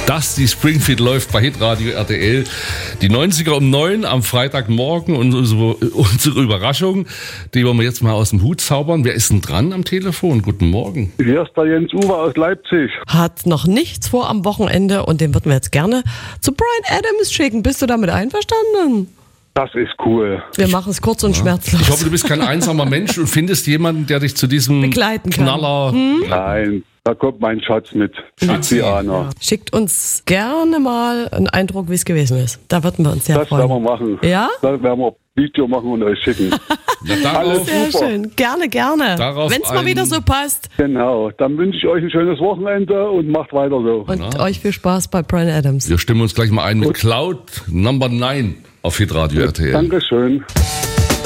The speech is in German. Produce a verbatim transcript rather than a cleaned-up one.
dass die Springfield läuft bei Hitradio R T L. Die neunziger um neun am Freitagmorgen und unsere, unsere Überraschung, die wollen wir jetzt mal aus dem Hut zaubern. Wer ist denn dran am Telefon? Guten Morgen. Hier ist der Jens Uwe aus Leipzig. Hat noch nichts vor am Wochenende und den würden wir jetzt gerne zu Bryan Adams schicken. Bist du damit einverstanden? Das ist cool. Wir machen es kurz und Ja. schmerzlos. Ich hoffe, du bist kein einsamer Mensch und findest jemanden, der dich zu diesem Begleiten kann. Knaller... Hm? Nein, da kommt mein Schatz mit. Schatzi. Diana. Schickt uns gerne mal einen Eindruck, wie es gewesen ist. Da würden wir uns sehr Das freuen. werden wir machen. Ja? Das werden wir Video machen und euch schicken. Ja, darauf, Sehr Super. schön. Gerne, gerne. Darauf Wenn es mal ein- wieder so passt. Genau. Dann wünsche ich euch ein schönes Wochenende und macht weiter so. Und euch viel Spaß bei Bryan Adams. wir stimmen uns gleich mal ein mit Cloud Number neun auf Hitradio R T L. Dankeschön.